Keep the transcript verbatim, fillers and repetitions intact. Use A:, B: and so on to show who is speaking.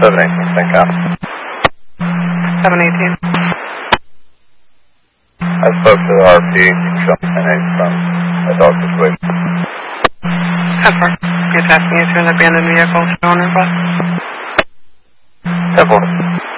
A: seven eighteen, thank you.
B: seven eighteen.
A: I spoke to the R P, showing ten eight from a dog situation.
B: ten four. You're asking you to an abandoned vehicle, owner bus.
A: ten four.